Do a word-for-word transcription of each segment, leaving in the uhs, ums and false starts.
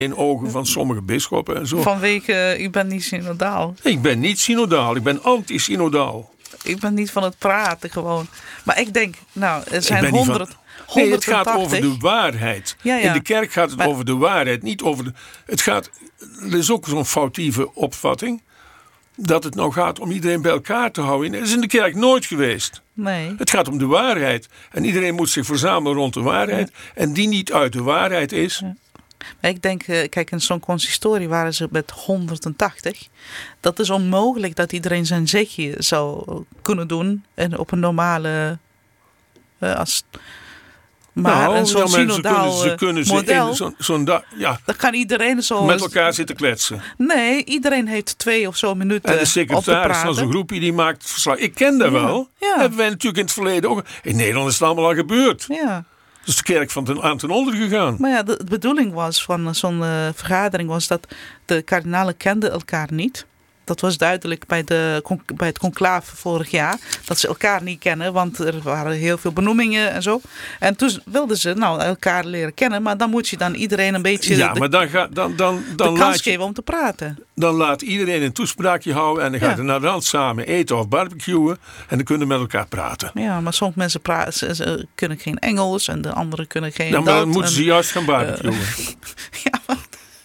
in ogen van sommige bisschoppen en zo. Vanwege, uh, u bent niet synodaal. Ik ben niet synodaal, ik ben anti-synodaal. Ik ben niet van het praten gewoon. Maar ik denk, nou, er zijn honderd... Van... Nee, het gaat over de waarheid. Ja, ja. In de kerk gaat het maar... over de waarheid, niet over de... Het gaat... Er is ook zo'n foutieve opvatting dat het nou gaat om iedereen bij elkaar te houden. Dat is in de kerk nooit geweest. Nee. Het gaat om de waarheid. En iedereen moet zich verzamelen rond de waarheid. Ja. En die niet uit de waarheid is... Ja. Maar ik denk, kijk, in zo'n consistorie waren ze met honderdtachtig. Dat is onmogelijk dat iedereen zijn zegje zou kunnen doen. En op een normale... Uh, als, maar nou, en zo'n ja, synodaal ze kunnen, ze model... In, zo, zo'n da, ja, dan kan iedereen zo... met elkaar zitten kletsen. Nee, iedereen heeft twee of zo minuten. En de secretaris van zo'n groepje die maakt verslag. Ik ken dat ja, wel. Ja. Hebben wij natuurlijk in het verleden ook. In Nederland is het allemaal al gebeurd. Ja. Dus de kerk van ten, aan ten onder gegaan. Maar ja, de, de bedoeling was van zo'n uh, vergadering was dat de kardinalen kenden elkaar niet. Dat was duidelijk bij, de, bij het conclave vorig jaar. Dat ze elkaar niet kennen, want er waren heel veel benoemingen en zo. En toen wilden ze nou elkaar leren kennen. Maar dan moet je dan iedereen een beetje ja, de, maar dan ga, dan, dan, dan de kans laat je, geven om te praten. Dan laat iedereen een toespraakje houden. En dan gaat ja. er naar de hand samen eten of barbecuen. En dan kunnen we met elkaar praten. Ja, maar sommige mensen praten, ze, ze kunnen geen Engels. En de anderen kunnen geen ja, maar dan dat, moeten en, ze juist gaan barbecuen. Uh, ja, maar...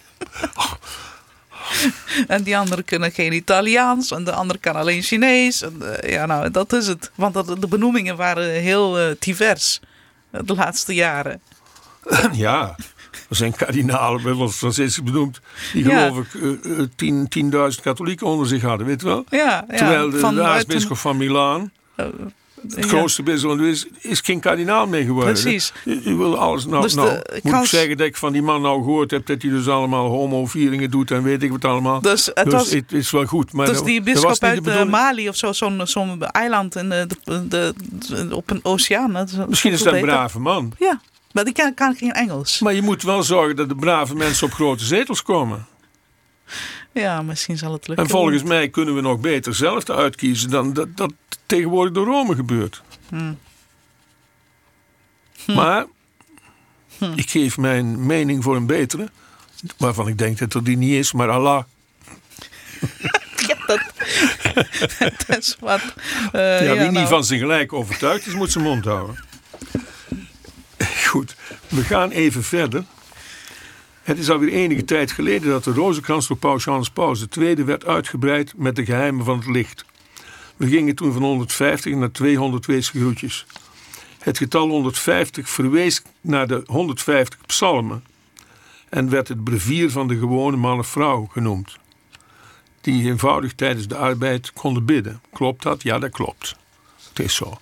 En die anderen kunnen geen Italiaans. En de andere kan alleen Chinees. En, uh, ja, nou, dat is het. Want dat, de benoemingen waren heel uh, divers. Uh, de laatste jaren. Ja, er zijn kardinalen, bij ons Franciscus benoemd. Die ja. geloof ik uh, tien, tienduizend katholieken onder zich hadden, weet je wel? Ja, ja. Terwijl de, de aartsbisschop een... van Milaan... Uh, Het ja. grootste bisschop is, is geen kardinaal meer geworden. Precies. Je, je wil alles nou, dus nou de, moet kans... ik zeggen dat ik van die man nou gehoord heb dat hij dus allemaal homo-vieringen doet en weet ik wat allemaal. Dus het, dus was, het is wel goed. Maar dus die bisschop uit de Mali of zo, zo'n, zo'n eiland in de, de, de, de, op een oceaan. Dat, Misschien is dat een brave man. Ja, maar die kan, kan geen Engels. Maar je moet wel zorgen dat de brave mensen op grote zetels komen. Ja, misschien zal het lukken. En volgens mij kunnen we nog beter zelf te uitkiezen dan dat, dat tegenwoordig door Rome gebeurt. Hmm. Hm. Maar hm. ik geef mijn mening voor een betere, waarvan ik denk dat er die niet is, maar Allah. Ja, dat, dat is wat. Uh, ja, wie ja, niet nou. van zijn gelijk overtuigd is, moet zijn mond houden. Goed, we gaan even verder. Het is alweer enige tijd geleden dat de rozenkrans door paus Johannes Paus de tweede werd uitgebreid met de geheimen van het licht. We gingen toen van honderdvijftig naar tweehonderd weesgegroetjes. Het getal honderdvijftig verwees naar de honderdvijftig psalmen en werd het brevier van de gewone man of vrouw genoemd, die eenvoudig tijdens de arbeid konden bidden. Klopt dat? Ja, dat klopt. Het is zo.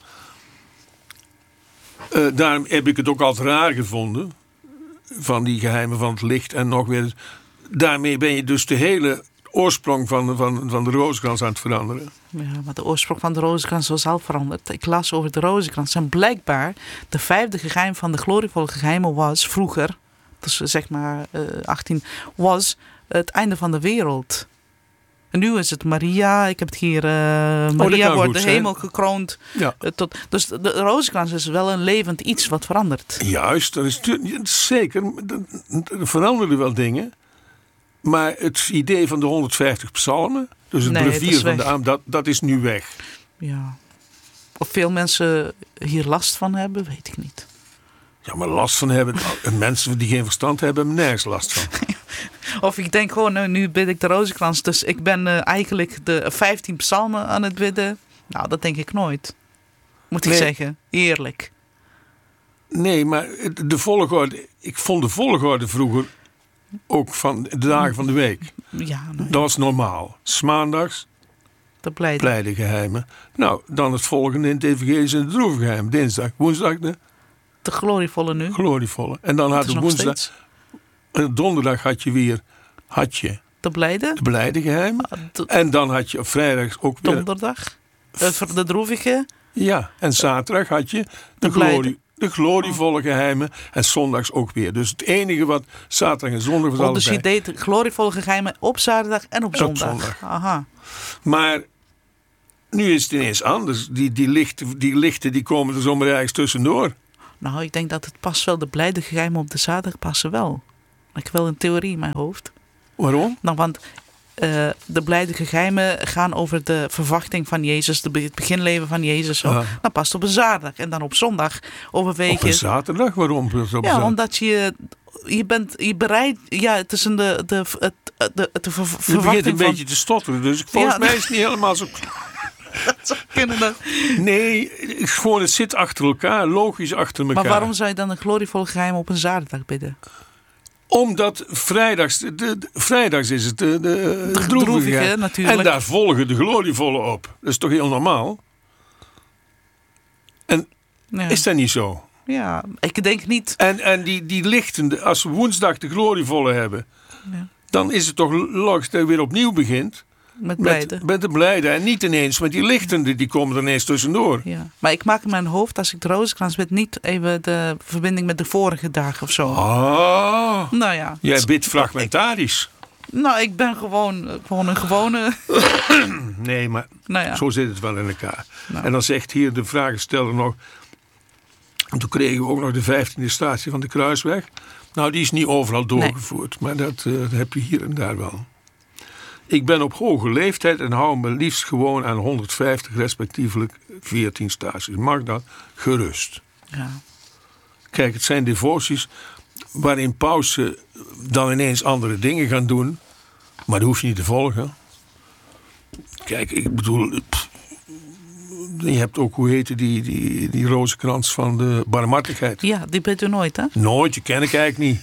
Uh, daarom heb ik het ook altijd raar gevonden, van die geheimen van het licht en nog weer. Daarmee ben je dus de hele oorsprong van, van, van de rozenkrans aan het veranderen. Ja, maar de oorsprong van de rozenkrans was al veranderd. Ik las over de rozenkrans en blijkbaar de vijfde geheim van de glorievolle geheimen was vroeger, dus zeg maar uh, achttien, was het einde van de wereld. En nu is het Maria, ik heb het hier, uh, Maria oh, wordt de hemel zijn. gekroond. Ja. Uh, tot, dus de, de rozenkrans is wel een levend iets wat verandert. Juist, er is, zeker, er veranderen wel dingen. Maar het idee van de honderdvijftig psalmen, dus het nee, brevier van de aam, dat, dat is nu weg. Ja. Of veel mensen hier last van hebben, weet ik niet. Ja, maar last van hebben, mensen die geen verstand hebben, hebben nergens last van. Of ik denk gewoon, nou, nu bid ik de rozenkrans, dus ik ben uh, eigenlijk de vijftien psalmen aan het bidden. Nou, dat denk ik nooit. Moet ik nee. zeggen, eerlijk. Nee, maar de volgorde, ik vond de volgorde vroeger ook van de dagen van de week. Ja, nou ja. Dat was normaal. 's Maandags, de blijde. blijde geheimen. Nou, dan het volgende in het evangelie en de droeve geheimen. Dinsdag, woensdag de... De glorievolle nu. Glorievolle. En dan had je woensdag... Steeds. Donderdag had je weer... Had je... De blijde. De blijde geheimen. Ah, de... En dan had je op vrijdag ook weer... Donderdag. Uh, de droevige. Ja, en zaterdag had je de, de glorie... De glorievolle geheimen. En zondags ook weer. Dus het enige wat zaterdag en zondag was oh, allebei. Dus je deed de glorievolle geheimen op zaterdag en op en zondag. Op zondag. Aha. Maar nu is het ineens anders. Die, die, lichten, die lichten die komen er zomaar ergens tussendoor. Nou, ik denk dat het past wel. De blijde geheimen op de zaterdag passen wel. Ik heb wel een theorie in mijn hoofd. Waarom? Nou, want uh, de blijde geheimen gaan over de verwachting van Jezus, de, het beginleven van Jezus. Zo. Ah. Dan past op een zaterdag. En dan op zondag overweeg je... Op een zaterdag? Waarom? Op ja, zaterdag? omdat je... Je bent je bereid... Ja, het is een de, de, de, de, de ver, verwachting je begint een van... beetje te stotteren. Dus volgens ja, mij is het niet helemaal zo... Dat zou kunnen dat. Nee, gewoon het zit achter elkaar. Logisch achter elkaar. Maar waarom zou je dan een glorievolle geheim op een zaterdag bidden? Omdat vrijdags, de, de, vrijdags is het de, de, de, de droevige, droevige natuurlijk. En daar volgen de glorievolle op. Dat is toch heel normaal? En ja. Is dat niet zo? Ja, ik denk niet. En, en die, die lichtende, als we woensdag de glorievolle hebben, ja. Dan is het toch logisch dat je weer opnieuw begint. Met blijde. Met, met de blijde. En niet ineens, want die lichtende die komen er ineens tussendoor. Ja. Maar ik maak in mijn hoofd, als ik de rozenkrans bid, niet even de verbinding met de vorige dagen of zo. Oh. Nou ja. Jij bidt fragmentarisch. Ik, nou, ik ben gewoon, gewoon een gewone... Nee, maar nou ja. Zo zit het wel in elkaar. Nou. En dan zegt hier de vragensteller nog... En toen kregen we ook nog de vijftiende statie van de Kruisweg. Nou, die is niet overal doorgevoerd. Nee. Maar dat, uh, dat heb je hier en daar wel. Ik ben op hoge leeftijd en hou me liefst gewoon aan honderdvijftig respectievelijk veertien staties. Mag dat? Gerust. Ja. Kijk, het zijn devoties waarin pausen dan ineens andere dingen gaan doen. Maar dat hoef je niet te volgen. Kijk, ik bedoel... Pff, je hebt ook, hoe heette die, die, die rozenkrans van de barmhartigheid. Ja, die bent u nooit, hè? Nooit, die ken ik eigenlijk niet.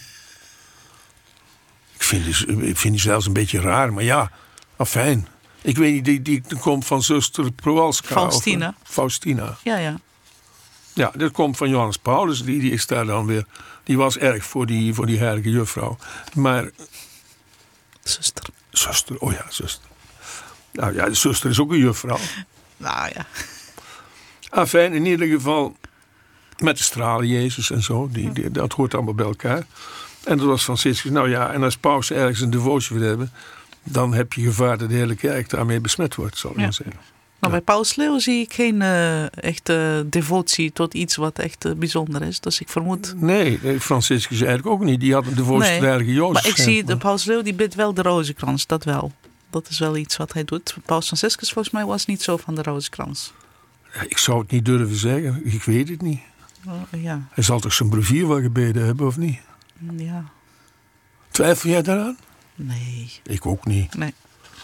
Ik vind, die, ik vind die zelfs een beetje raar, maar ja, afijn. Ik weet niet, die, die, die komt van zuster Prowalska. Faustina. Of, Faustina. Ja, ja. Ja, dat komt van Johannes Paulus, die, die is daar dan weer... Die was erg voor die, voor die heilige juffrouw. Maar... Zuster. Zuster, oh ja, zuster. Nou ja, de zuster is ook een juffrouw. Nou ja. Afijn, in ieder geval met de stralen Jezus en zo. Die, die, dat hoort allemaal bij elkaar. En dat was Franciscus. Nou ja, en als paus ergens een devotie wil hebben... dan heb je gevaar dat de hele kerk daarmee besmet wordt, zal ik ja. maar zeggen. Nou, ja. Bij Paus Leo zie ik geen uh, echte devotie tot iets wat echt uh, bijzonder is. Dus ik vermoed... Nee, Franciscus eigenlijk ook niet. Die had een devotie nee, tot de heilige Jozef. Maar ik zie de Paus Leo, die bidt wel de rozenkrans, dat wel. Dat is wel iets wat hij doet. Paus Franciscus volgens mij was niet zo van de rozenkrans. Ja, ik zou het niet durven zeggen. Ik weet het niet. Oh, ja. Hij zal toch zijn brevier wel gebeden hebben, of niet? Ja. Twijfel jij daaraan? Nee. Ik ook niet. Nee.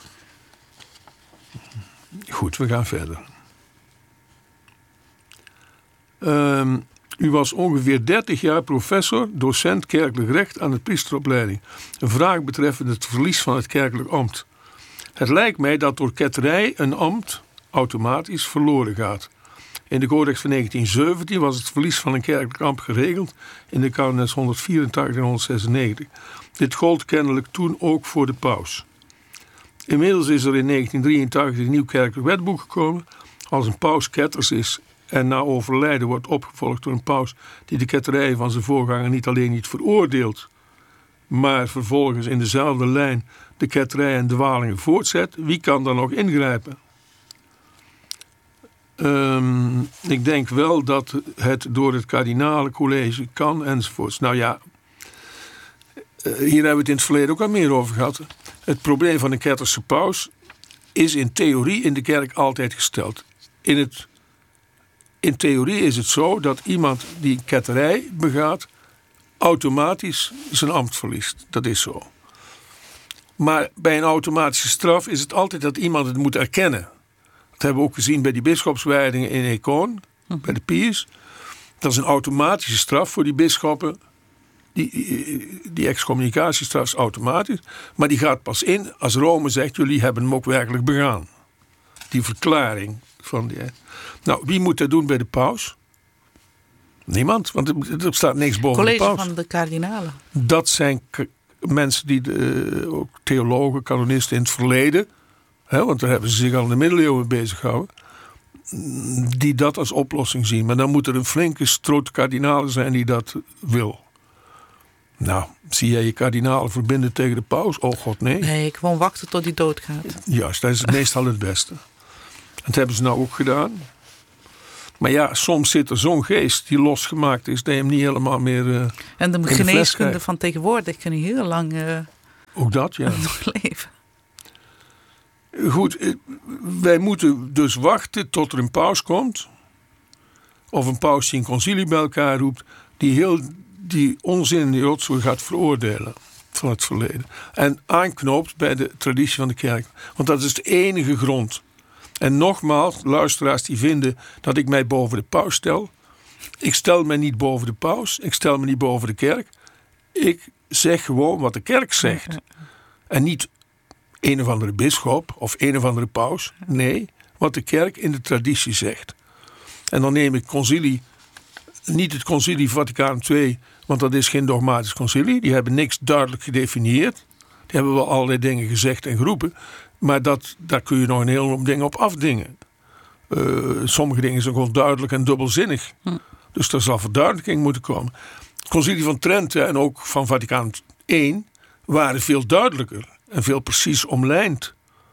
Goed, we gaan verder. Um, u was ongeveer dertig jaar professor, docent kerkelijk recht aan de priesteropleiding. Een vraag betreffende het verlies van het kerkelijk ambt. Het lijkt mij dat door ketterij een ambt automatisch verloren gaat. In de Codex van negentien zeventien was het verlies van een kerkelijk ambt geregeld in de Canons honderdvierentachtig en honderdzesennegentig. Dit gold kennelijk toen ook voor de paus. Inmiddels is er in negentien drieëntachtig een nieuw kerkelijk wetboek gekomen. Als een paus ketters is en na overlijden wordt opgevolgd door een paus die de ketterijen van zijn voorganger niet alleen niet veroordeelt, maar vervolgens in dezelfde lijn de ketterij en dwalingen voortzet, wie kan dan nog ingrijpen? Um, ik denk wel dat het door het kardinalencollege kan enzovoorts. Nou ja, hier hebben we het in het verleden ook al meer over gehad. Het probleem van de ketterse paus is in theorie in de kerk altijd gesteld. In, het, in theorie is het zo dat iemand die ketterij begaat automatisch zijn ambt verliest. Dat is zo. Maar bij een automatische straf is het altijd dat iemand het moet erkennen. Dat hebben we ook gezien bij die bisschopswijdingen in Ecoon, hm. bij de Pius. Dat is een automatische straf voor die bisschoppen. Die, die excommunicatiestraf is automatisch. Maar die gaat pas in als Rome zegt, jullie hebben hem ook werkelijk begaan. Die verklaring van die... Nou, wie moet dat doen bij de paus? Niemand, want er, er staat niks boven College de paus. College van de kardinalen. Dat zijn k- mensen die, de, ook theologen, kanonisten in het verleden... Hè, want daar hebben ze zich al in de middeleeuwen bezig gehouden... die dat als oplossing zien. Maar dan moet er een flinke stroot kardinalen zijn die dat wil. Nou, zie jij je kardinalen verbinden tegen de paus? Oh god, nee. Nee, gewoon wachten tot hij doodgaat. Juist, dat is meestal het beste. En dat hebben ze nou ook gedaan. Maar ja, soms zit er zo'n geest die losgemaakt is, dat je hem niet helemaal meer uh, En de geneeskunde de van tegenwoordig kun je heel lang uh, ook dat, ja. nog leven. Goed, wij moeten dus wachten tot er een paus komt. Of een paus die een concilie bij elkaar roept, die heel die onzin in de rotzooi gaat veroordelen van het verleden. En aanknoopt bij de traditie van de kerk. Want dat is de enige grond. En nogmaals, luisteraars die vinden dat ik mij boven de paus stel. Ik stel mij niet boven de paus. Ik stel me niet boven de kerk. Ik zeg gewoon wat de kerk zegt. En niet een of andere bisschop of een of andere paus. Nee, wat de kerk in de traditie zegt. En dan neem ik concilie, niet het concilie Vaticaan twee, want dat is geen dogmatisch concilie. Die hebben niks duidelijk gedefinieerd. Die hebben wel allerlei dingen gezegd en geroepen. Maar dat, daar kun je nog een hele hoop dingen op afdingen. Uh, sommige dingen zijn gewoon duidelijk en dubbelzinnig. Hm. Dus daar zal verduidelijking moeten komen. Het concilie van Trente en ook van Vaticaan één waren veel duidelijker en veel precies omlijnd.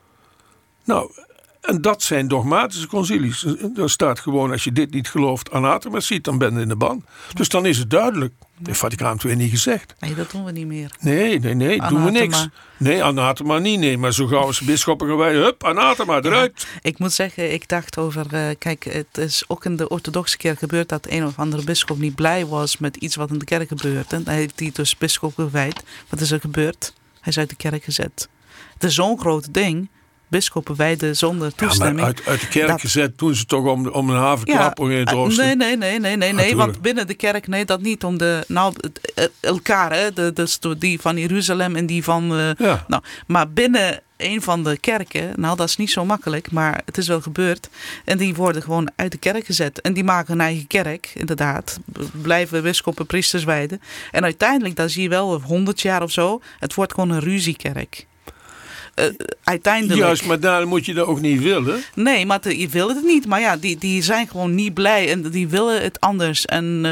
Nou, en dat zijn dogmatische concilies. Daar staat gewoon, als je dit niet gelooft, anathema ziet, dan ben je in de ban. Dus dan is het duidelijk. Dat heeft Vaticaan twee niet gezegd. Nee, dat doen we niet meer. Nee, nee, nee, anathema. Doen we niks. Nee, anathema niet, nee. Maar zo gauw als bisschoppen gaan wij, hup, anathema, eruit. Ja, ik moet zeggen, ik dacht over, uh, kijk, het is ook in de orthodoxe kerk gebeurd dat een of andere bisschop niet blij was met iets wat in de kerk gebeurde. Hij heeft die dus bisschop gewijd. Wat is er gebeurd? Hij is uit de kerk gezet. Het is zo'n groot ding. Bisschoppen wijden zonder toestemming. Ja, maar uit, uit de kerk dat, gezet doen ze toch om, om een haverklap ja, in te oosten? Nee, nee, nee, nee, nee, nee want binnen de kerk, nee, dat niet. Om de, nou, elkaar, hè, de, de, die van Jeruzalem en die van... Uh, ja. nou, maar binnen een van de kerken, nou, dat is niet zo makkelijk, maar het is wel gebeurd. En die worden gewoon uit de kerk gezet. En die maken een eigen kerk, inderdaad. Blijven bisschoppen, priesters wijden. En uiteindelijk, dat zie je wel, honderd jaar of zo, het wordt gewoon een ruziekerk. Uh, uiteindelijk... Juist, maar daar moet je dat ook niet willen. Nee, maar te, je wil het niet. Maar ja, die, die zijn gewoon niet blij en die willen het anders. En uh,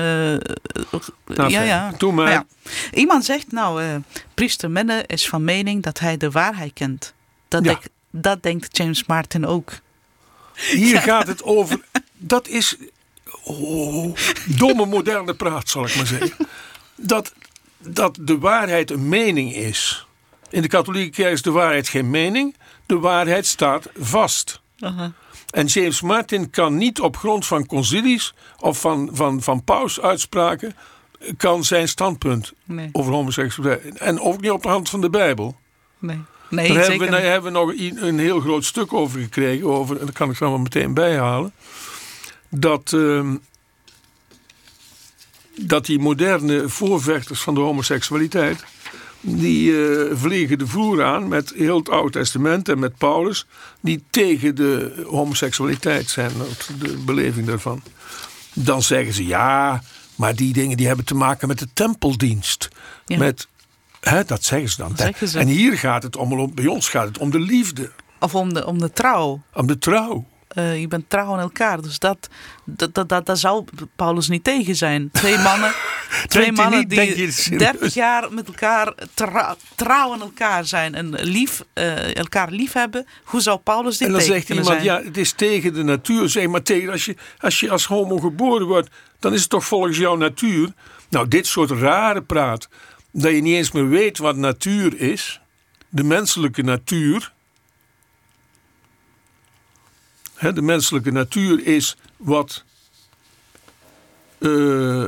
nou, ja, ja. Doe maar. maar ja. Iemand zegt, nou, uh, priester Menne is van mening dat hij de waarheid kent. Dat, ja. denk, dat denkt James Martin ook. Hier ja. gaat het over... Dat is... Oh, domme moderne praat, zal ik maar zeggen. Dat, dat de waarheid een mening is... In de katholieke kerk is de waarheid geen mening. De waarheid staat vast. Uh-huh. En James Martin kan niet op grond van concilies of van, van, van pausuitspraken kan zijn standpunt nee. over homoseksualiteit. En ook niet op de hand van de Bijbel. Nee. Nee, daar zeker hebben we, daar hebben we nog een, een heel groot stuk over gekregen. Over, en dat kan ik zo wel meteen bijhalen. Dat, uh, dat die moderne voorvechters van de homoseksualiteit... Die uh, vliegen de vloer aan met heel het Oude Testament en met Paulus... die tegen de homoseksualiteit zijn, de beleving daarvan. Dan zeggen ze, ja, maar die dingen die hebben te maken met de tempeldienst. Ja. Met, hè, dat zeggen ze dan. Dat zeggen ze. En hier gaat het om, bij ons gaat het om de liefde. Of om de, om de trouw. Om de trouw. Uh, je bent trouw aan elkaar. Dus dat, dat, dat, dat, dat zou Paulus niet tegen zijn. Twee mannen, twee mannen niet, die dertig jaar met elkaar trouw, trouw aan elkaar zijn en lief, uh, elkaar lief hebben. Hoe zou Paulus dit tegen zijn? En dan zegt iemand, ja, het is tegen de natuur. Zeg maar tegen, als je, als je als homo geboren wordt, dan is het toch volgens jouw natuur. Nou, dit soort rare praat, dat je niet eens meer weet wat natuur is. De menselijke natuur. De menselijke natuur is wat uh,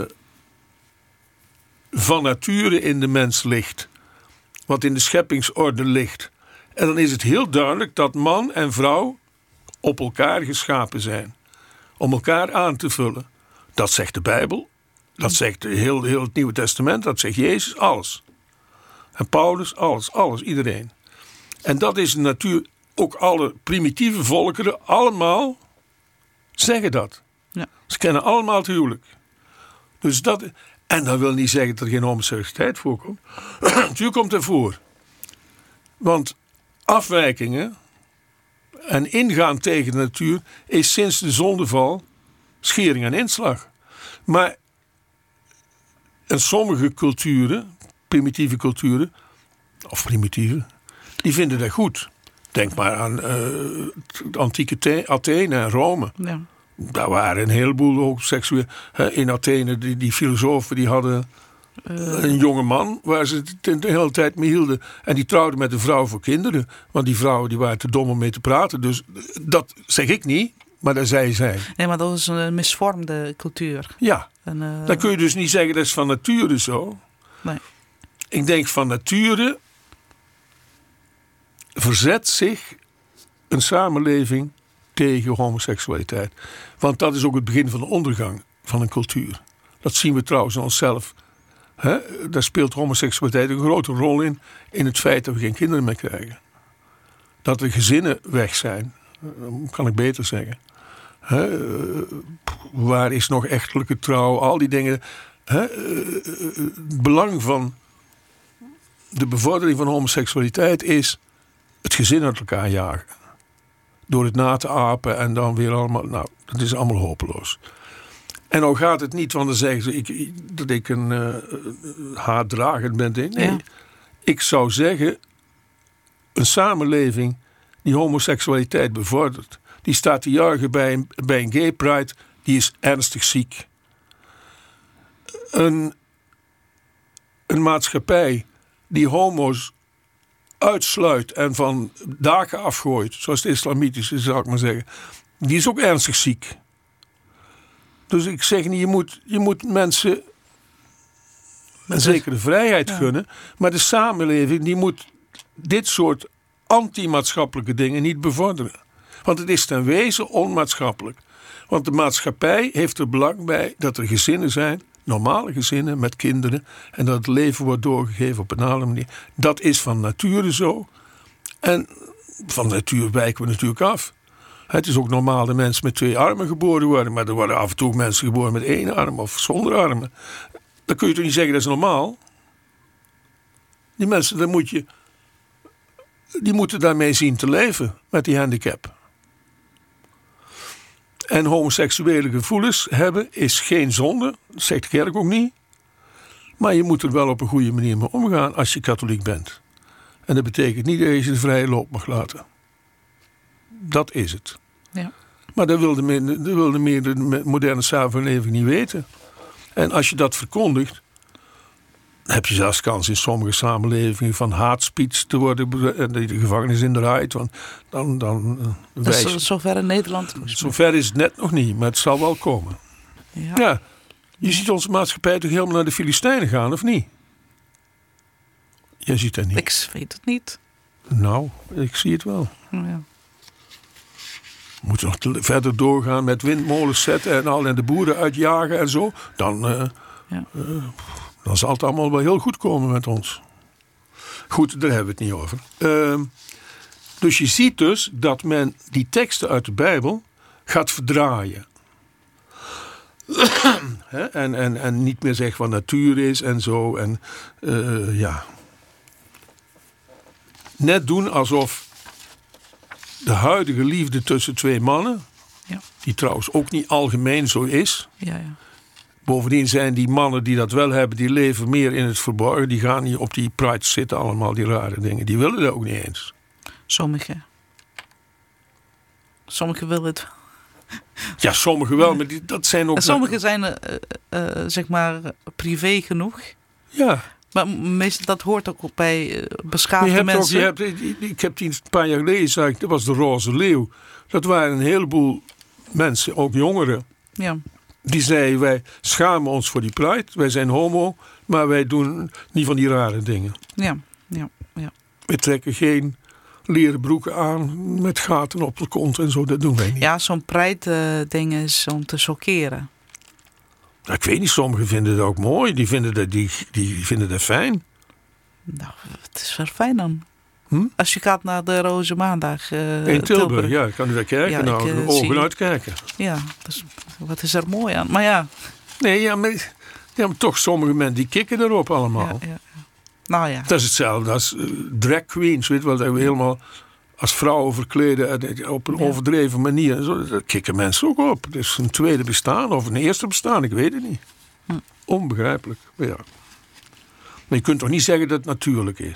van nature in de mens ligt. Wat in de scheppingsorde ligt. En dan is het heel duidelijk dat man en vrouw op elkaar geschapen zijn. Om elkaar aan te vullen. Dat zegt de Bijbel. Dat zegt heel, heel het Nieuwe Testament. Dat zegt Jezus. Alles. En Paulus. Alles. Alles. Iedereen. En dat is de natuur... Ook alle primitieve volkeren, allemaal zeggen dat. Ja. Ze kennen allemaal het huwelijk. Dus dat, en dat wil niet zeggen dat er geen homoseksualiteit voorkomt. Natuurlijk komt er voor. Want afwijkingen en ingaan tegen de natuur is sinds de zondeval schering en inslag. Maar in sommige culturen, primitieve culturen, of primitieve, die vinden dat goed. Denk maar aan uh, het antieke The- Athene en Rome. Ja. Daar waren een heleboel ook seksueel. In Athene, die, die filosofen, die hadden uh. een jonge man waar ze het de hele tijd mee hielden. En die trouwden met een vrouw voor kinderen. Want die vrouwen die waren te dom om mee te praten. Dus dat zeg ik niet, maar dat zei zij. Nee, maar dat was een misvormde cultuur. Ja, en, uh... dan kun je dus niet zeggen dat is van nature zo. Nee. Ik denk van nature verzet zich een samenleving tegen homoseksualiteit. Want dat is ook het begin van de ondergang van een cultuur. Dat zien we trouwens aan onszelf. He? Daar speelt homoseksualiteit een grote rol in. In het feit dat we geen kinderen meer krijgen. Dat de gezinnen weg zijn. Kan ik beter zeggen. He? Waar is nog echtelijke trouw? Al die dingen. He? Het belang van de bevordering van homoseksualiteit is het gezin uit elkaar jagen. Door het na te apen en dan weer allemaal... Nou, dat is allemaal hopeloos. En nou gaat het niet van de zeggen ik, dat ik een uh, haatdragend ben. Nee, ja. Ik zou zeggen, een samenleving die homoseksualiteit bevordert, die staat te juichen bij een, bij een gay pride, die is ernstig ziek. Een, een maatschappij die homo's uitsluit en van daken afgooit, zoals de islamitische, zou ik maar zeggen, die is ook ernstig ziek. Dus ik zeg niet, je moet, je moet mensen een zekere vrijheid ja. gunnen, maar de samenleving die moet dit soort anti-maatschappelijke dingen niet bevorderen. Want het is ten wezen onmaatschappelijk. Want de maatschappij heeft er belang bij dat er gezinnen zijn, normale gezinnen met kinderen, en dat het leven wordt doorgegeven op een andere manier. Dat is van nature zo. En van natuur wijken we natuurlijk af. Het is ook normaal dat mensen met twee armen geboren worden, maar er worden af en toe mensen geboren met één arm of zonder armen. Dan kun je toch niet zeggen dat is normaal? Die mensen, dan moet je, die moeten daarmee zien te leven met die handicap. En homoseksuele gevoelens hebben is geen zonde, dat zegt de kerk ook niet. Maar je moet er wel op een goede manier mee omgaan als je katholiek bent. En dat betekent niet dat je de vrije loop mag laten. Dat is het. Ja. Maar dat wilde meer, dat wilde meer de moderne samenleving niet weten. En als je dat verkondigt, heb je zelfs kans in sommige samenlevingen van haatspeech te worden en de gevangenis in de raait. Want dan, dan, dat is zo, zover in Nederland. Zover is het net nog niet, maar het zal wel komen. Ja. Ja, je ziet onze maatschappij toch helemaal naar de Filistijnen gaan, of niet? Jij ziet dat niet. Ik weet het niet. Nou, ik zie het wel. Ja. We moeten nog te, verder doorgaan met windmolens zetten en al en de boeren uitjagen en zo. Dan, uh, ja. uh, dan zal het allemaal wel heel goed komen met ons. Goed, daar hebben we het niet over. Uh, dus je ziet dus dat men die teksten uit de Bijbel gaat verdraaien. He, en, en, en niet meer zegt wat natuur is en zo. En uh, ja. Net doen alsof de huidige liefde tussen twee mannen, ja. die trouwens ook niet algemeen zo is. Ja, ja. Bovendien zijn die mannen die dat wel hebben, die leven meer in het verborgen. Die gaan niet op die pride zitten, allemaal die rare dingen. Die willen dat ook niet eens. Sommigen. Sommigen willen het wel. Ja, sommigen wel, maar die, dat zijn ook... En sommigen zijn, uh, uh, zeg maar, privé genoeg. Ja. Maar meestal, dat hoort ook bij uh, beschaafde je hebt mensen. Ook, je hebt, ik heb die een paar jaar geleden gezegd, dat was de Roze Leeuw. Dat waren een heleboel mensen, ook jongeren. Ja. Die zeiden, wij schamen ons voor die pride. Wij zijn homo, maar wij doen niet van die rare dingen. Ja, ja, ja. We trekken geen leren broeken aan met gaten op de kont en zo. Dat doen wij niet. Ja, zo'n pride uh, ding is om te chockeren. Ik weet niet, sommigen vinden dat ook mooi. Die vinden dat, die, die vinden dat fijn. Nou, het is wel fijn dan. Hm? Als je gaat naar de Roze Maandag. Uh, in Tilburg, Tilburg, ja. Kan u daar kijken? Ja, nou, ik, uh, de ogen zie... uitkijken. Ja, dus, wat is er mooi aan? Maar ja. Nee, ja, maar, ja, maar toch sommige mensen die kikken erop allemaal. Ja, ja, ja. Nou ja. Dat is hetzelfde als uh, drag queens, weet je wel. Dat we helemaal als vrouwen verkleden op een ja. overdreven manier. En zo, daar kikken mensen ook op. Het is een tweede bestaan of een eerste bestaan, ik weet het niet. Hm. Onbegrijpelijk, maar ja. Maar je kunt toch niet zeggen dat het natuurlijk is.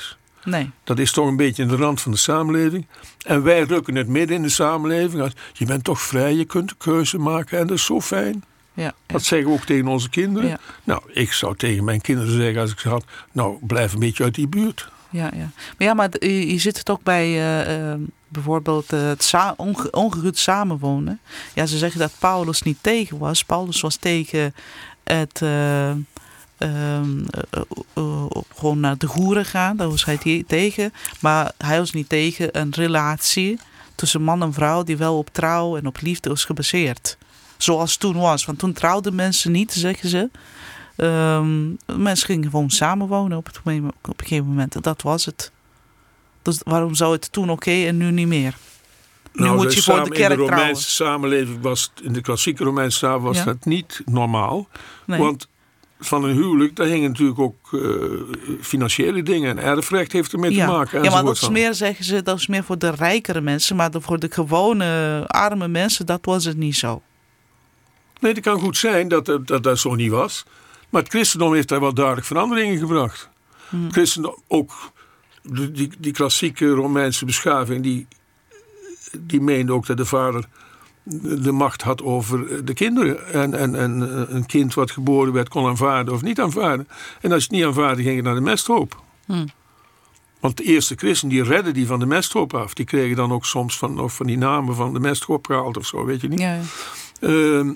Nee. Dat is toch een beetje in de rand van de samenleving. En wij rukken het midden in de samenleving. Als, je bent toch vrij, je kunt een keuze maken en dat is zo fijn. Ja, ja. Dat zeggen we ook tegen onze kinderen. Ja. Nou, ik zou tegen mijn kinderen zeggen als ik ze had, nou, blijf een beetje uit die buurt. Ja, ja. Maar ja, maar je, je zit het ook bij uh, uh, bijvoorbeeld uh, het sa- onge- ongehuwd samenwonen. Ja, ze zeggen dat Paulus niet tegen was. Paulus was tegen het uh, uh, uh, uh, uh, gewoon naar de hoeren gaan. Daar was hij tegen. Maar hij was niet tegen een relatie tussen man en vrouw die wel op trouw en op liefde was gebaseerd. Zoals toen was. Want toen trouwden mensen niet, zeggen ze. Um, mensen gingen gewoon samenwonen op, het, op een gegeven moment. En dat was het. Dus waarom zou het toen oké okay en nu niet meer? Nu nou, moet je voor de kerk in de Romeinse trouwen. samenleving was, in de klassieke Romeinse samenleving was ja. dat niet normaal. Nee. Want van een huwelijk, daar hingen natuurlijk ook uh, financiële dingen. En erfrecht heeft ermee ja. te maken. Ja, maar dat is meer, zeggen ze, dat is meer voor de rijkere mensen. Maar voor de gewone arme mensen, dat was het niet zo. Nee, het kan goed zijn dat dat, dat dat zo niet was. Maar het christendom heeft daar wel duidelijk veranderingen gebracht. Hmm. Het christendom, ook die, die, die klassieke Romeinse beschaving, die, die meende ook dat de vader de macht had over de kinderen. En, en, en een kind wat geboren werd kon aanvaarden of niet aanvaarden. En als je het niet aanvaarde, ging je naar de mesthoop. Hmm. Want de eerste christen, die redden die van de mesthoop af. Die kregen dan ook soms van, nog van die namen van de mesthoop gehaald of zo, weet je niet. Ja, ja. Uh,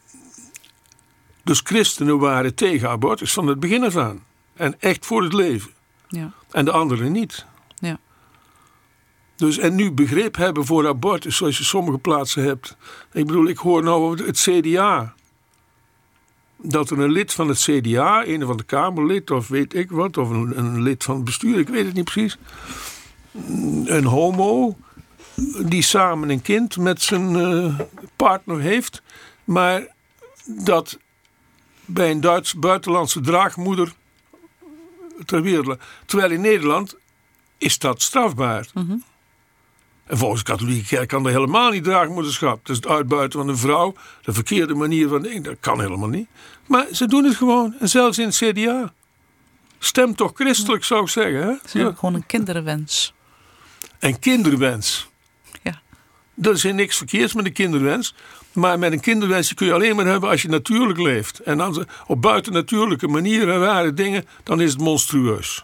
Dus christenen waren tegen abortus van het begin af aan. En echt voor het leven. Ja. En de anderen niet. Ja. Dus en nu begrip hebben voor abortus, zoals je sommige plaatsen hebt. Ik bedoel, ik hoor nou over het C D A. Dat er een lid van het C D A, een van de Kamerlid of weet ik wat, of een, een lid van het bestuur, ik weet het niet precies. Een homo, die samen een kind met zijn uh, partner heeft. Maar dat bij een Duits buitenlandse draagmoeder ter wereld. Terwijl in Nederland is dat strafbaar. Mm-hmm. En volgens de katholieke kerk kan er helemaal niet draagmoederschap. Dat is het uitbuiten van een vrouw. De verkeerde manier van denken. Dat kan helemaal niet. Maar ze doen het gewoon. En zelfs in het C D A. Stem toch christelijk, zou ik zeggen. Hè? Het is ja. gewoon een kinderwens. Een kinderwens. Ja. Er is niks verkeerds met een kinderwens. Maar met een kinderwens kun je alleen maar hebben als je natuurlijk leeft. En als op buitennatuurlijke manieren en rare dingen, dan is het monstrueus.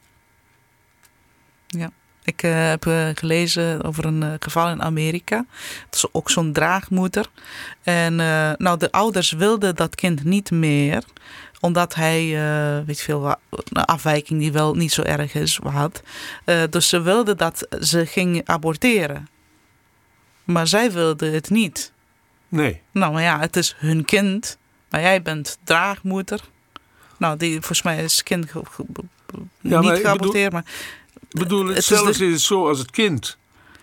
Ja, ik uh, heb uh, gelezen over een uh, geval in Amerika. Het is ook zo'n draagmoeder. En uh, nou, de ouders wilden dat kind niet meer. Omdat hij, uh, weet je veel, een afwijking die wel niet zo erg is, had. Uh, dus ze wilden dat ze ging aborteren. Maar zij wilde het niet. Nee. Nou, maar ja, het is hun kind. Maar jij bent draagmoeder. Nou, die volgens mij is het kind ge- ge- ja, niet geaborteerd. Maar ik bedoel, het zelfs is, de... is het zo als het kind.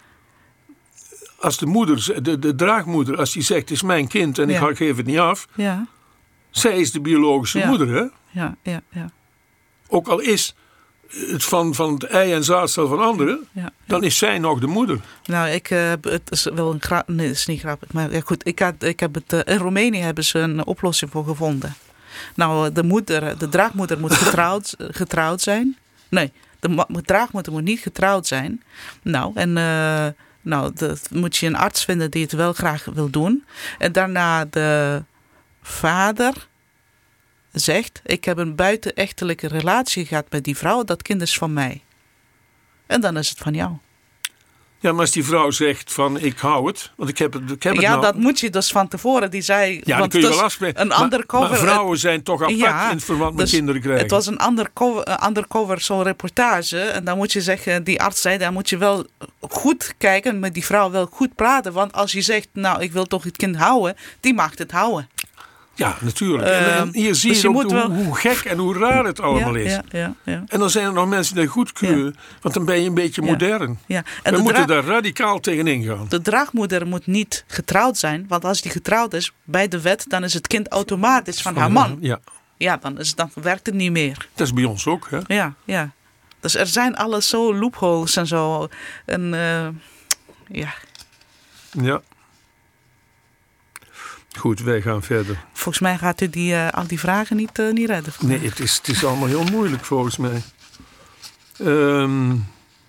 Als de moeder, de, de draagmoeder, als die zegt, het is mijn kind en ja. ik geef het niet af. Ja. Zij is de biologische ja. moeder, hè? Ja, ja, ja. Ook al is het van, van het ei- en zaadsel van anderen, ja, ja. dan is zij nog de moeder. Nou, ik, uh, het is wel een grap. Nee, het is niet grappig. Maar ja, goed, ik, had, ik heb het, uh, in Roemenië hebben ze een oplossing voor gevonden. Nou, de moeder, de draagmoeder moet getrouwd, getrouwd zijn. Nee, de, de draagmoeder moet niet getrouwd zijn. Nou, en uh, nou, dan moet je een arts vinden die het wel graag wil doen. En daarna de vader zegt, ik heb een buitenechtelijke relatie gehad met die vrouw, dat kind is van mij. En dan is het van jou. Ja, maar als die vrouw zegt van ik hou het, want ik heb het, ik heb het ja, nou. dat moet je dus van tevoren. Die zei, ja, dan kun je wel afspreken. Een undercover, maar, maar vrouwen zijn toch apart ja, in het verband met dus kinderen krijgen. Het was een undercover, undercover zo'n reportage. En dan moet je zeggen, die arts zei, dan moet je wel goed kijken, met die vrouw wel goed praten. Want als je zegt, nou ik wil toch het kind houden, die mag het houden. Ja, natuurlijk. Uh, en hier zie dus je, je ook wel... hoe, hoe gek en hoe raar het allemaal ja, is. Ja, ja, ja. En dan zijn er nog mensen die dat goedkeuren. Ja. Want dan ben je een beetje ja. modern. Ja. En we moeten dra- daar radicaal tegenin gaan. De draagmoeder moet niet getrouwd zijn. Want als die getrouwd is, bij de wet, dan is het kind automatisch van, van haar man. Ja, ja dan, is, dan werkt het niet meer. Dat is bij ons ook, hè? Ja, ja. Dus er zijn alles zo loopholes en zo. En uh, ja. Ja. Goed, wij gaan verder. Volgens mij gaat u die, uh, al die vragen niet, uh, niet redden. Nee, het is, het is allemaal heel moeilijk volgens mij. Um,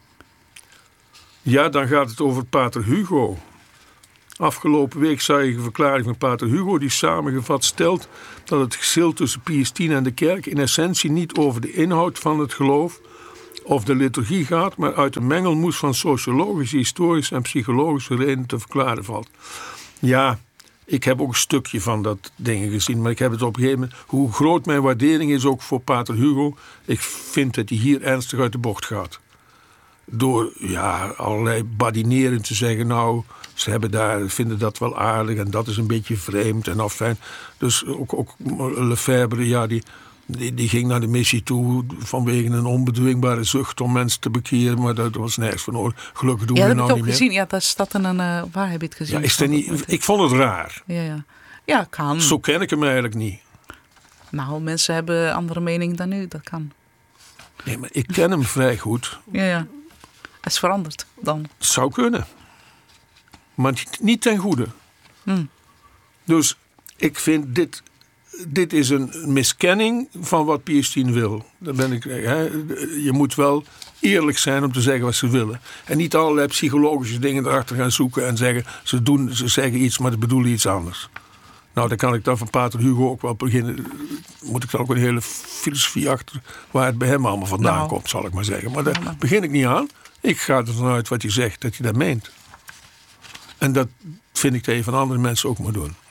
ja, dan gaat het over pater Hugo. Afgelopen week zag ik een verklaring van pater Hugo die samengevat stelt dat het geschil tussen Pius X en de kerk in essentie niet over de inhoud van het geloof of de liturgie gaat, maar uit een mengelmoes van sociologische, historische en psychologische redenen te verklaren valt. Ja, ik heb ook een stukje van dat ding gezien, maar ik heb het op een gegeven moment, hoe groot mijn waardering is ook voor pater Hugo, ik vind dat hij hier ernstig uit de bocht gaat. Door ja, allerlei badineren te zeggen, nou, ze hebben daar, vinden dat wel aardig en dat is een beetje vreemd en afijn. Dus ook, ook Lefebvre, ja, die, die, die ging naar de missie toe vanwege een onbedwingbare zucht om mensen te bekeren, maar dat was nergens van nodig. Gelukkig doen ja, we dat nou heb ik niet ook gezien. meer. Ja, dat staat in een, uh, waar heb je het gezien? Ja, is dat niet, ik vond het raar. Ja, ja. Ja, kan. Zo ken ik hem eigenlijk niet. Nou, mensen hebben andere mening dan u, dat kan. Nee, maar ik ken hem vrij goed. Ja, ja. Het is veranderd dan. Het zou kunnen. Maar niet, niet ten goede. Hmm. Dus ik vind dit, dit is een miskenning van wat Pius X wil. Daar ben ik, hè, je moet wel eerlijk zijn om te zeggen wat ze willen. En niet allerlei psychologische dingen erachter gaan zoeken en zeggen, ze, doen, ze zeggen iets, maar ze bedoelen iets anders. Nou, dan kan ik dan van pater Hugo ook wel beginnen. Moet ik dan ook een hele filosofie achter waar het bij hem allemaal vandaan nou. komt, zal ik maar zeggen. Maar daar begin ik niet aan. Ik ga ervan uit wat hij zegt, dat hij dat meent. En dat vind ik dat je van andere mensen ook moet doen.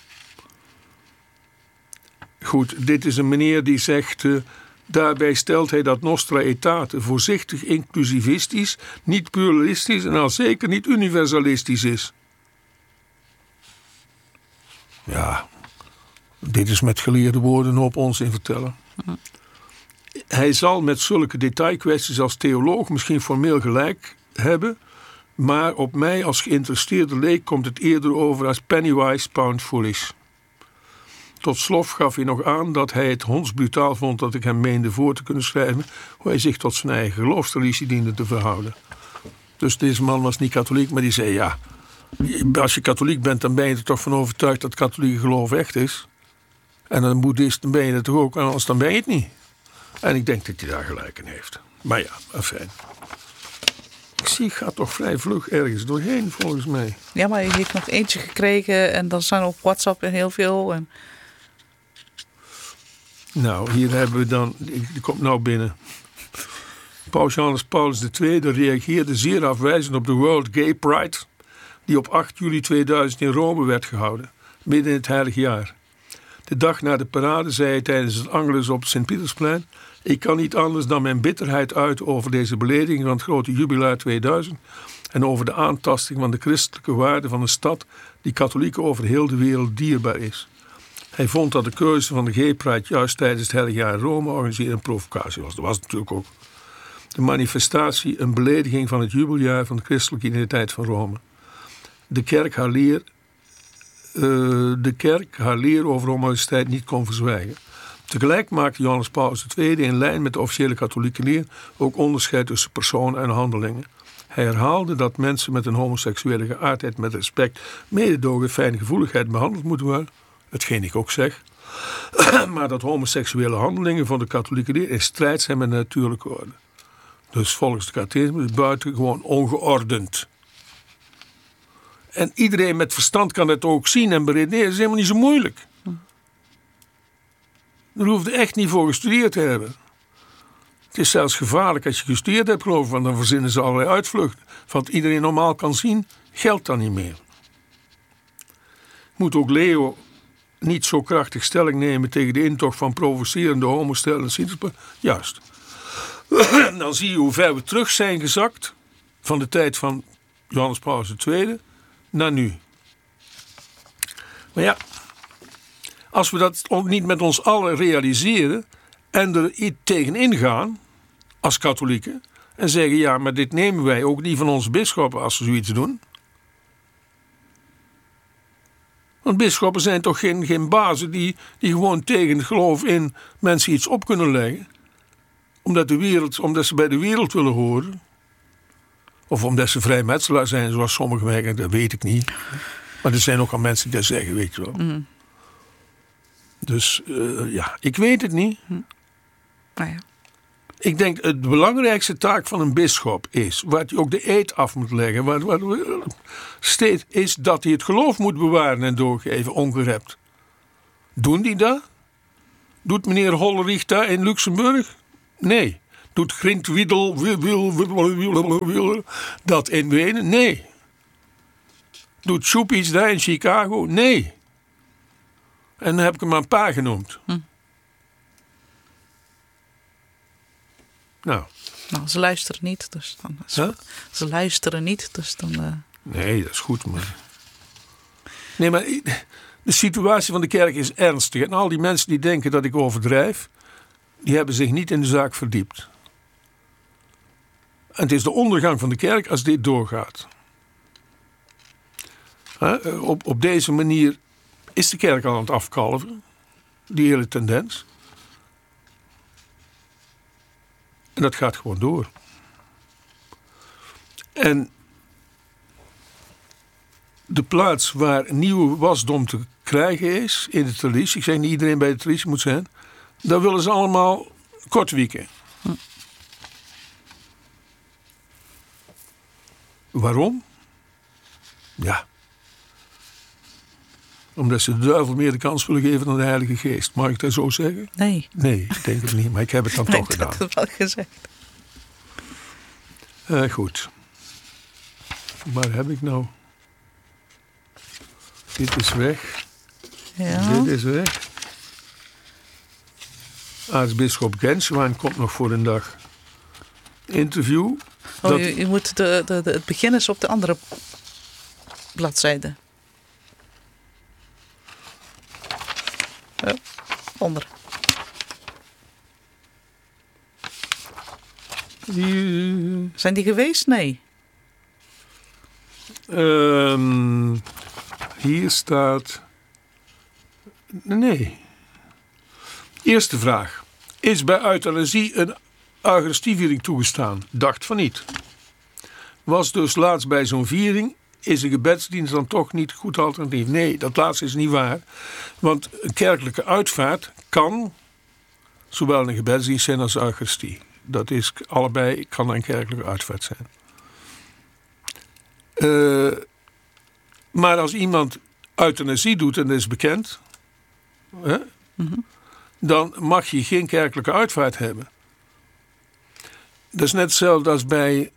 Goed, dit is een meneer die zegt, Uh, daarbij stelt hij dat Nostra Aetate voorzichtig inclusivistisch, niet pluralistisch en al zeker niet universalistisch is. Ja, dit is met geleerde woorden op ons in vertellen. Uh-huh. Hij zal met zulke detailkwesties als theoloog misschien formeel gelijk hebben, maar op mij als geïnteresseerde leek komt het eerder over als pennywise pound foolish. Tot slot gaf hij nog aan dat hij het hondsbrutaal vond dat ik hem meende voor te kunnen schrijven hoe hij zich tot zijn eigen geloofstraditie diende te verhouden. Dus deze man was niet katholiek, maar die zei ja, als je katholiek bent dan ben je er toch van overtuigd dat katholieke geloof echt is. En een boeddhist dan ben je het toch ook, en anders dan ben je het niet. En ik denk dat hij daar gelijk in heeft. Maar ja, afijn. Ik zie, gaat toch vrij vlug ergens doorheen volgens mij. Ja, maar je heeft nog eentje gekregen en dan zijn op WhatsApp en heel veel. En... Nou, hier hebben we dan, die komt nou binnen. Paus Johannes Paulus de Tweede reageerde zeer afwijzend op de World Gay Pride, die op acht juli tweeduizend in Rome werd gehouden, midden in het heilige jaar. De dag na de parade zei hij tijdens het Angelus op het Sint-Pietersplein: ik kan niet anders dan mijn bitterheid uiten over deze belediging van het grote jubilaar tweeduizend en over de aantasting van de christelijke waarden van een stad die katholieken over heel de wereld dierbaar is. Hij vond dat de keuze van de Gay Pride juist tijdens het heilige jaar in Rome organiseerde een provocatie was. Dat was het natuurlijk ook. De manifestatie een belediging van het jubeljaar van de christelijke identiteit van Rome. De kerk haar leer, uh, de kerk haar leer over homoseksualiteit niet kon verzwijgen. Tegelijk maakte Johannes Paulus de Tweede in lijn met de officiële katholieke leer ook onderscheid tussen personen en handelingen. Hij herhaalde dat mensen met een homoseksuele geaardheid met respect, mededogen en fijngevoeligheid behandeld moeten worden. Hetgeen ik ook zeg. Maar dat homoseksuele handelingen van de katholieke leer in strijd zijn met de natuurlijke orde. Dus volgens de catechisme is buitengewoon ongeordend. En iedereen met verstand kan het ook zien en beredeneren. Dat is helemaal niet zo moeilijk. Daar hoef je echt niet voor gestudeerd te hebben. Het is zelfs gevaarlijk als je gestudeerd hebt, geloof ik, want dan verzinnen ze allerlei uitvluchten. Wat iedereen normaal kan zien, geldt dan niet meer. Moet ook Leo niet zo krachtig stelling nemen tegen de intocht van provocerende homostellen en sinterklaas? Juist. Dan zie je hoe ver we terug zijn gezakt van de tijd van Johannes Paulus de Tweede naar nu. Maar ja, als we dat niet met ons allen realiseren en er iets tegen ingaan als katholieken en zeggen ja, maar dit nemen wij ook niet van onze bisschoppen als ze zoiets doen. Want bisschoppen zijn toch geen, geen bazen die, die gewoon tegen het geloof in mensen iets op kunnen leggen. Omdat, de wereld, omdat ze bij de wereld willen horen. Of omdat ze vrijmetselaar zijn, zoals sommigen merken, dat weet ik niet. Maar er zijn ook al mensen die dat zeggen, weet je wel. Mm. Dus uh, ja, ik weet het niet. Mm. Nou ja. Ik denk het belangrijkste taak van een bisschop is, waar hij ook de eed af moet leggen, waar, waar, steeds, is dat hij het geloof moet bewaren en doorgeven, ongerept. Doen die dat? Doet meneer Hollerich dat in Luxemburg? Nee. Doet Grint Wiedel wil, wil, wil, wil, wil, dat in Wenen? Nee. Doet Schoepies dat in Chicago? Nee. En dan heb ik hem maar een paar genoemd. Hm. Nou. nou, ze luisteren niet, dus dan is huh? Ze luisteren niet, dus dan... Uh... Nee, dat is goed, maar... Nee, maar de situatie van de kerk is ernstig. En al die mensen die denken dat ik overdrijf, die hebben zich niet in de zaak verdiept. En het is de ondergang van de kerk als dit doorgaat. Huh? Op, op deze manier is de kerk al aan het afkalven. Die hele tendens. En dat gaat gewoon door. En de plaats waar nieuwe wasdom te krijgen is, in de traditie, ik zeg niet iedereen bij de traditie moet zijn, daar willen ze allemaal kortwieken. Hm. Waarom? Ja. Omdat ze de duivel meer de kans willen geven dan de Heilige Geest. Mag ik dat zo zeggen? Nee. Nee, ik denk het niet, maar ik heb het dan maar toch gedaan. Ik heb het wel gezegd. Uh, goed. Waar heb ik nou? Dit is weg. Ja. Dit is weg. Aartsbisschop Genswijn komt nog voor een dag. Interview. Oh, dat... je, je moet de, de, de, het begin is op de andere bladzijde. Ja, onder. Die... Zijn die geweest? Nee. Um, hier staat... Nee. Eerste vraag. Is bij euthanasie een eucharistieviering toegestaan? Dacht van niet. Was dus laatst bij zo'n viering... is een gebedsdienst dan toch niet goed alternatief? Nee, dat laatste is niet waar. Want een kerkelijke uitvaart kan... zowel een gebedsdienst zijn als eucharistie. Dat is allebei, kan een kerkelijke uitvaart zijn. Uh, maar als iemand euthanasie doet en dat is bekend... Hè, mm-hmm. dan mag je geen kerkelijke uitvaart hebben. Dat is net hetzelfde als bij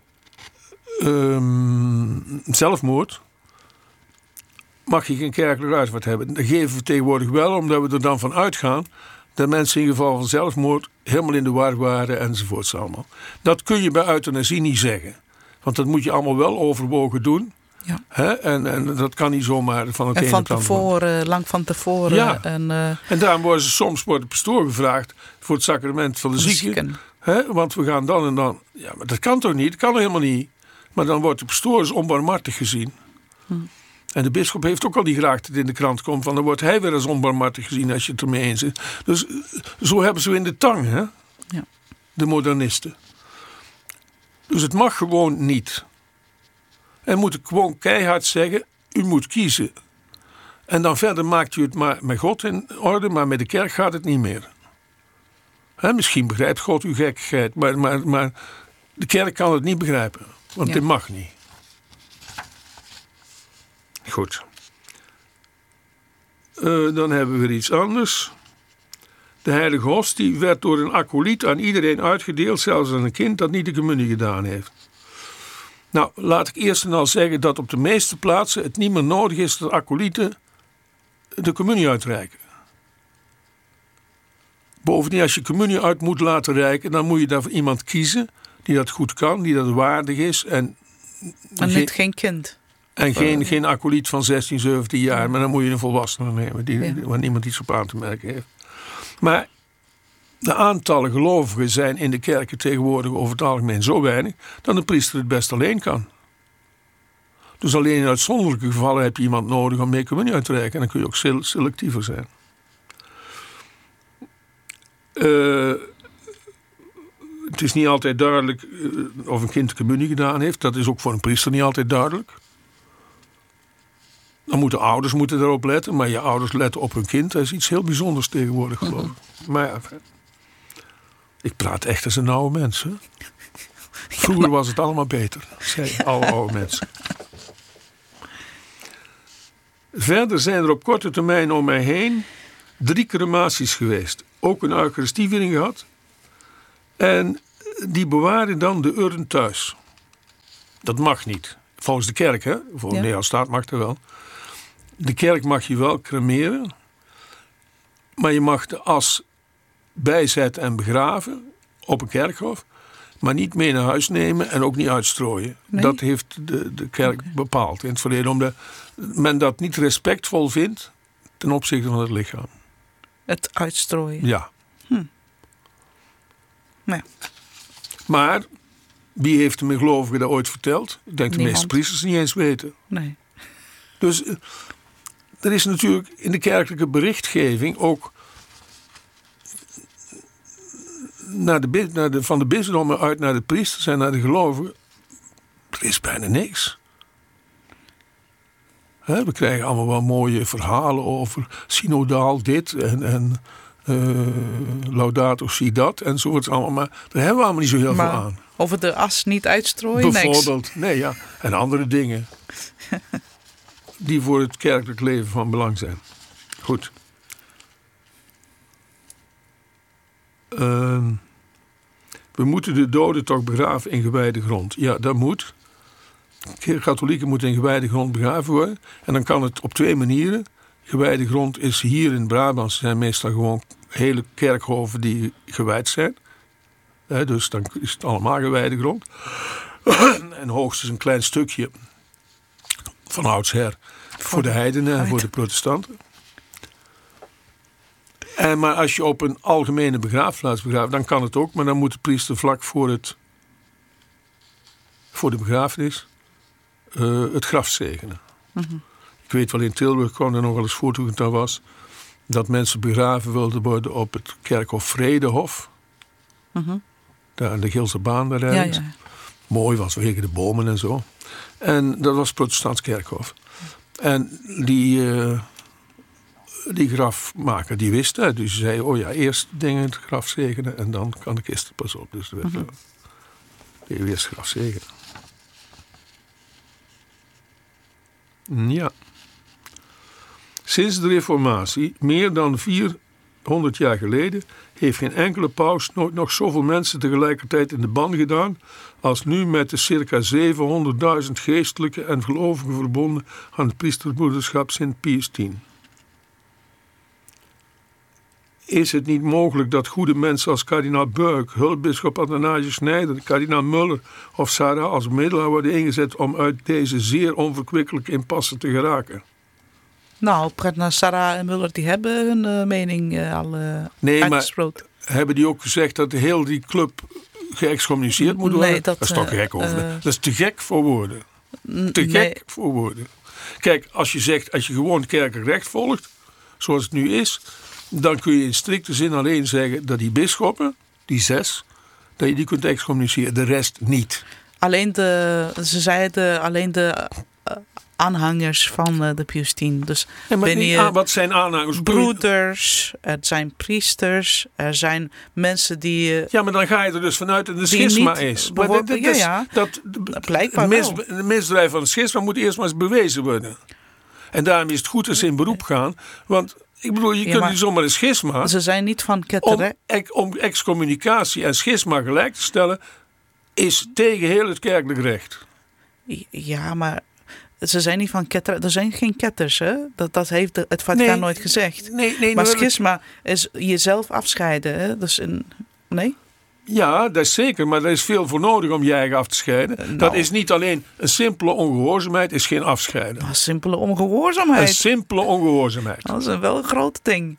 um, zelfmoord. Mag je geen kerkelijke uitvaart hebben. Dat geven we tegenwoordig wel, omdat we er dan van uitgaan... dat mensen in geval van zelfmoord helemaal in de war waren enzovoorts allemaal. Dat kun je bij euthanasie niet zeggen. Want dat moet je allemaal wel overwogen doen. Ja. Hè? En, en dat kan niet zomaar van het en een van op het andere. tevoren, lang van tevoren. Ja. En, uh, en daarom worden ze soms wordt de pastoor gevraagd voor het sacrament van de, de zieke. zieken. Hè? Want we gaan dan en dan. Ja, maar dat kan toch niet? Dat kan helemaal niet. Maar dan wordt de pastoor als onbarmhartig gezien. Hm. En de bisschop heeft ook al die graag dat het in de krant komt. Van dan wordt hij weer als onbarmhartig gezien als je het ermee eens is. Dus zo hebben ze in de tang, hè? Ja. De modernisten. Dus het mag gewoon niet. En moet ik gewoon keihard zeggen, u moet kiezen. En dan verder maakt u het maar met God in orde, maar met de kerk gaat het niet meer. Hè, misschien begrijpt God uw gekkigheid, maar, maar, maar de kerk kan het niet begrijpen. Want ja. dit mag niet. Goed. Uh, dan hebben we weer iets anders. De heilige hostie werd door een acolyt aan iedereen uitgedeeld, zelfs aan een kind dat niet de communie gedaan heeft. Nou, laat ik eerst en al zeggen dat op de meeste plaatsen het niet meer nodig is dat acolyten de communie uitreiken. Bovendien, als je communie uit moet laten reiken, dan moet je daarvoor iemand kiezen die dat goed kan, die dat waardig is. En, en niet geen, geen kind. En geen, geen acolyt van zestien, zeventien jaar, maar dan moet je een volwassene nemen, die, ja. waar niemand iets op aan te merken heeft. Maar de aantallen gelovigen zijn in de kerken tegenwoordig over het algemeen zo weinig dat een priester het best alleen kan. Dus alleen in uitzonderlijke gevallen heb je iemand nodig om mee communie uit te reiken. En dan kun je ook selectiever zijn. Uh, het is niet altijd duidelijk uh, of een kind de communie gedaan heeft. Dat is ook voor een priester niet altijd duidelijk. Dan moeten ouders moeten daarop letten. Maar je ouders letten op hun kind. Dat is iets heel bijzonders tegenwoordig, geloof ik. Mm-hmm. Maar ja, Ik praat echt als een oude mens. Hè? Vroeger was het allemaal beter, zeiden alle oude mensen. Verder zijn er op korte termijn om mij heen drie crematies geweest. Ook een eucharistieviering gehad. En die bewaren dan de urn thuis. Dat mag niet. Volgens de kerk, hè? Volgens de Nederlandse staat mag dat wel. De kerk mag je wel cremeren. Maar je mag de as bijzetten en begraven op een kerkhof. Maar niet mee naar huis nemen en ook niet uitstrooien. Nee? Dat heeft de, de kerk okay. bepaald in het verleden. Omdat men dat niet respectvol vindt ten opzichte van het lichaam. Het uitstrooien? Ja. Hm. Nou. Maar wie heeft de gelovigen dat ooit verteld? Ik denk de Niemand. meeste priesters niet eens weten. Nee. Dus er is natuurlijk in de kerkelijke berichtgeving ook naar de, naar de, van de bisdommen uit naar de priesters en naar de gelovigen. Er is bijna niks. He, we krijgen allemaal wel mooie verhalen over synodaal dit en, en uh, laudato si dat enzovoort. Allemaal, maar daar hebben we allemaal niet zo heel maar veel aan. Over de as niet uitstrooien? Bijvoorbeeld, niks. nee ja. En andere dingen die voor het kerkelijk leven van belang zijn. Goed. Uh, we moeten de doden toch begraven in gewijde grond. Ja, dat moet. Katholieken moeten in gewijde grond begraven worden. En dan kan het op twee manieren. Gewijde grond is hier in Brabant zijn meestal gewoon hele kerkhoven die gewijd zijn. He, dus dan is het allemaal gewijde grond. En hoogstens een klein stukje van oudsher voor de heidenen en voor de protestanten. En maar als je op een algemene begraafplaats begraaft, dan kan het ook. Maar dan moet de priester vlak voor, het, voor de begrafenis uh, het graf zegenen. Mm-hmm. Ik weet wel, in Tilburg kwam er nog wel eens voor toen ik daar was, dat mensen begraven wilden worden op het kerkhof Vredehof. Mm-hmm. Daar aan de Gilse baan daar ergens. Ja, ja. Mooi was, vanwege de bomen en zo. En dat was het protestants kerkhof. En die... Uh, Die grafmaker, die wist het. Dus ze zei, oh ja, eerst dingen het graf zegenen en dan kan de kist er pas op. Dus werd mm-hmm. uh, eerst het graf zegenen. Ja. Sinds de Reformatie, meer dan vierhonderd jaar geleden, heeft geen enkele paus nooit nog zoveel mensen tegelijkertijd in de ban gedaan als nu met de circa zevenhonderdduizend geestelijke en gelovigen verbonden aan het priesterbroederschap Sint Pius X. Is het niet mogelijk dat goede mensen als kardinaal Buik, hulpbisschop Athanasius Schneider, kardinaal Muller of Sarah als middelaar worden ingezet om uit deze zeer onverkwikkelijke impasse te geraken? Nou, kardinaal Sarah en Muller die hebben hun uh, mening uh, al uh, nee, uitgesproken. Maar hebben die ook gezegd dat heel die club geëxcommuniceerd moet worden? Nee, dat, dat is toch gek over. Uh, dat is te gek voor woorden. Te nee. gek voor woorden. Kijk, als je zegt, als je gewoon kerkelijk recht volgt, zoals het nu is, dan kun je in strikte zin alleen zeggen dat die bisschoppen, die zes, dat je die kunt excommuniceren. De rest niet. Alleen de, ze zeiden alleen de uh, aanhangers van uh, de Pius X. Dus ja, maar ben je aan, wat zijn aanhangers? Broeders, er zijn priesters, er zijn mensen die... Uh, ja, maar dan ga je er dus vanuit dat het een schisma is. Maar dat, dat, ja, ja. Dat, dat blijkbaar het mis, wel. Het misdrijf van het schisma moet eerst maar eens bewezen worden. En daarom is het goed als ze in beroep gaan. Want ik bedoel, je ja, kunt niet zomaar een schisma... Ze zijn niet van ketteren. Om, om excommunicatie en schisma gelijk te stellen, is tegen heel het kerkelijk recht. Ja, maar ze zijn niet van ketteren. Er zijn geen ketters, hè? Dat, dat heeft het Vaticaan nee, nooit gezegd. Nee, nee, maar nee, schisma is jezelf afscheiden, hè? Dus een... Nee? Ja, dat is zeker, maar er is veel voor nodig om je eigen af te scheiden. Uh, nou. Dat is niet alleen een simpele ongehoorzaamheid, is geen afscheiden. Een simpele ongehoorzaamheid? Een simpele ongehoorzaamheid. Dat is een wel een groot ding.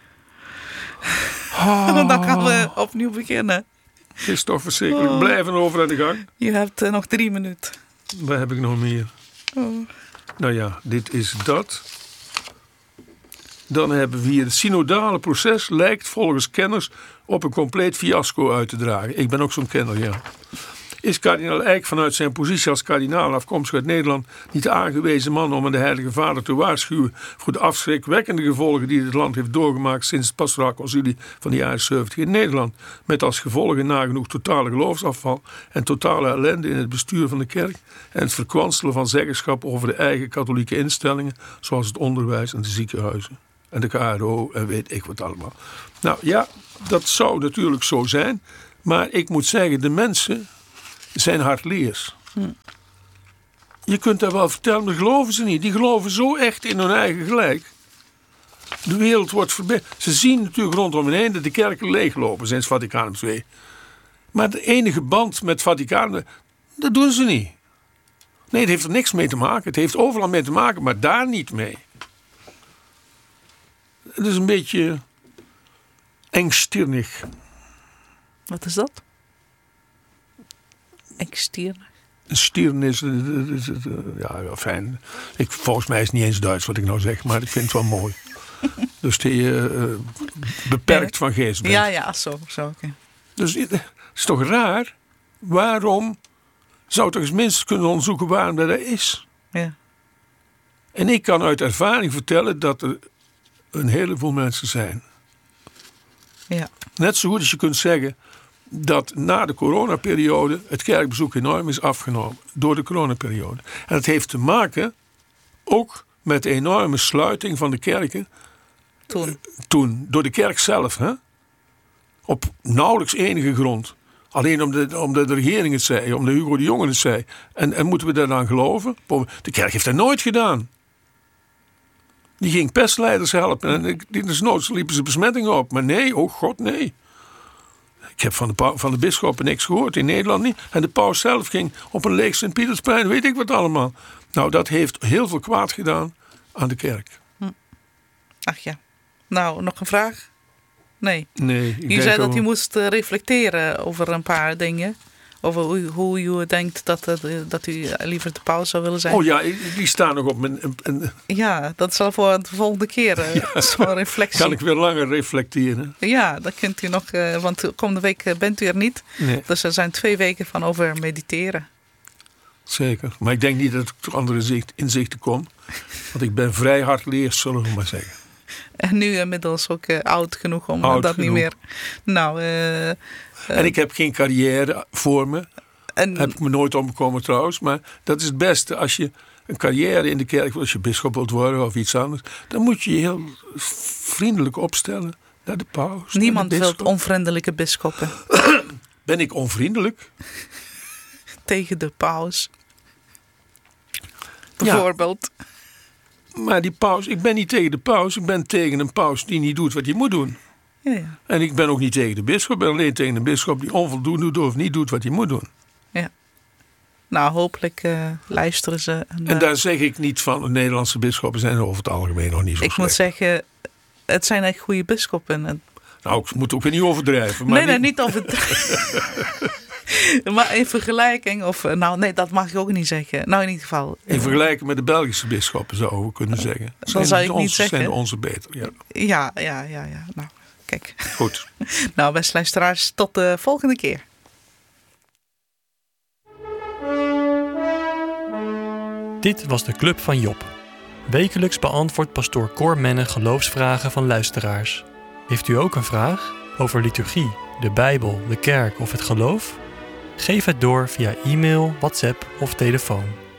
Oh. Dan gaan we opnieuw beginnen. Het is toch verschrikkelijk. Oh. Blijven over aan de gang. Je hebt uh, nog drie minuten. Wat heb ik nog meer? Oh. Nou ja, dit is dat. Dan hebben we hier het synodale proces lijkt volgens kenners op een compleet fiasco uit te dragen. Ik ben ook zo'n kenner, ja. is kardinaal Eijk vanuit zijn positie als kardinaal afkomstig uit Nederland niet de aangewezen man om aan de Heilige Vader te waarschuwen voor de afschrikwekkende gevolgen die dit land heeft doorgemaakt sinds het pastoraal concilie van de jaren zeventig in Nederland, met als gevolgen nagenoeg totale geloofsafval en totale ellende in het bestuur van de kerk en het verkwanselen van zeggenschap over de eigen katholieke instellingen, zoals het onderwijs en de ziekenhuizen en de K R O en weet ik wat allemaal. Nou ja, dat zou natuurlijk zo zijn, maar ik moet zeggen, de mensen zijn hardleers. Hm. Je kunt dat wel vertellen, maar geloven ze niet. Die geloven zo echt in hun eigen gelijk. De wereld wordt verbeterd. Ze zien natuurlijk rondom hen heen dat de kerken leeglopen sinds Vaticanum twee. Maar de enige band met Vaticanum, dat doen ze niet. Nee, het heeft er niks mee te maken. Het heeft overal mee te maken, maar daar niet mee. Het is een beetje engstirnig. Wat is dat? Engstirnig? Een stieren is, is, is, ja, fijn. Ik, volgens mij is het niet eens Duits wat ik nou zeg, maar ik vind het wel mooi. Dus die uh, beperkt van geest bent. Ja, ja, zo. zo okay. Dus het is toch raar? Waarom zou toch eens minstens kunnen onderzoeken waarom dat is? Ja. En ik kan uit ervaring vertellen dat er een heleboel mensen zijn. Ja. Net zo goed als je kunt zeggen dat na de coronaperiode het kerkbezoek enorm is afgenomen. Door de coronaperiode. En dat heeft te maken ook met de enorme sluiting van de kerken. Toen. Toen, door de kerk zelf. Hè? Op nauwelijks enige grond. Alleen omdat, omdat de regering het zei, omdat Hugo de Jonge het zei. En, en moeten we daar dan geloven? De kerk heeft dat nooit gedaan. Die ging pestleiders helpen. En desnoods liepen ze besmettingen op. Maar nee, oh god, nee. Ik heb van de, van de bisschoppen niks gehoord. In Nederland niet. En de paus zelf ging op een leeg Sint-Pietersplein. Weet ik wat allemaal. Nou, dat heeft heel veel kwaad gedaan aan de kerk. Hm. Ach ja. Nou, nog een vraag? Nee. Nee. U zei dat u moest reflecteren over een paar dingen. Over hoe, hoe u denkt dat, dat u liever de paus zou willen zijn. Oh ja, die staan nog op mijn... Een... Ja, dat zal voor de volgende keer ja. Zo'n reflectie. Kan ik weer langer reflecteren? Ja, dat kunt u nog... Want komende week bent u er niet. Nee. Dus er zijn twee weken van over mediteren. Zeker. Maar ik denk niet dat ik tot andere inzichten kom. Want ik ben vrij hardleers, zullen we maar zeggen. En nu inmiddels ook uh, oud genoeg om oud dat genoeg. niet meer... Nou... Uh, Uh, en ik heb geen carrière voor me. En, heb ik me nooit omgekomen trouwens. Maar dat is het beste. Als je een carrière in de kerk, als je bisschop wilt worden of iets anders, dan moet je je heel vriendelijk opstellen naar de paus. Niemand wil onvriendelijke bisschoppen. Ben ik onvriendelijk? Tegen de paus. Bijvoorbeeld. Ja, maar die paus, ik ben niet tegen de paus. Ik ben tegen een paus die niet doet wat hij moet doen. Ja, ja. En ik ben ook niet tegen de bisschop. Ik ben alleen tegen een bisschop die onvoldoende doet of niet doet wat hij moet doen. Ja. Nou, hopelijk uh, luisteren ze. En, en daar zeg ik niet van. De Nederlandse bisschoppen zijn over het algemeen nog niet zo ik slecht. Ik moet zeggen, het zijn echt goede bisschoppen. En... Nou, ik moet ook weer niet overdrijven. Maar nee, nee, niet overdrijven. Maar in vergelijking, of nou nee, dat mag ik ook niet zeggen. Nou, in ieder geval. In vergelijking met de Belgische bisschoppen zouden we kunnen zeggen. Dan zijn zou ik ons, niet zeggen. Zijn onze beter, ja. Ja, ja, ja, ja. Nou, kijk. Goed. Nou, beste luisteraars, tot de volgende keer. Dit was de Club van Job. Wekelijks beantwoordt pastoor Cor Menne geloofsvragen van luisteraars. Heeft u ook een vraag over liturgie, de Bijbel, de kerk of het geloof? Geef het door via e-mail, WhatsApp of telefoon.